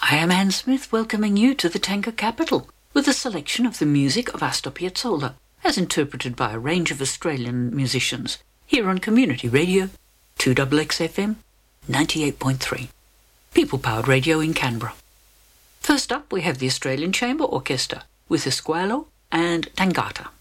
I am Anne Smith, welcoming you to the Tango Capital with a selection of the music of Astor Piazzolla, as interpreted by a range of Australian musicians, here on Community Radio, 2XXFM 98.3, people-powered radio in Canberra. First up, we have the Australian Chamber Orchestra with Esqualo and Tangata.